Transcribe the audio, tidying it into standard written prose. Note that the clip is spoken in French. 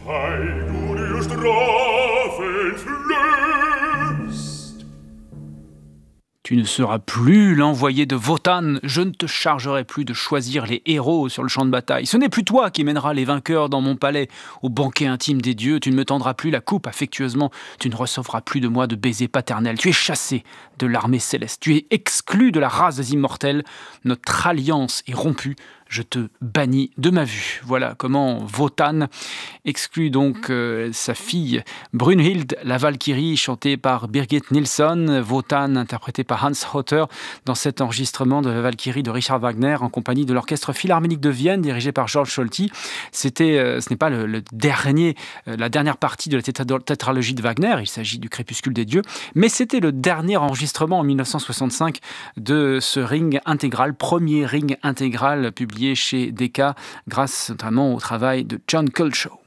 weil du dir Strafen flößt. Tu ne seras plus l'envoyé de Wotan, je ne te chargerai plus de choisir les héros sur le champ de bataille. Ce n'est plus toi qui mèneras les vainqueurs dans mon palais, au banquet intime des dieux. Tu ne me tendras plus la coupe affectueusement, tu ne recevras plus de moi de baisers paternels. Tu es chassé de l'armée céleste, tu es exclu de la race des immortels. Notre alliance est rompue, je te bannis de ma vue. Voilà comment Wotan exclut donc sa fille Brunhild, la Valkyrie, chantée par Birgit Nilsson. Wotan, interprété par Hans Hotter, dans cet enregistrement de la Valkyrie de Richard Wagner, en compagnie de l'Orchestre Philharmonique de Vienne, dirigé par Georg Solti. Ce n'est pas la dernière partie de la tétralogie de Wagner, il s'agit du Crépuscule des dieux, mais c'était le dernier enregistrement en 1965 de ce ring intégral, premier ring intégral publié chez Decca, grâce notamment au travail de John Culshaw.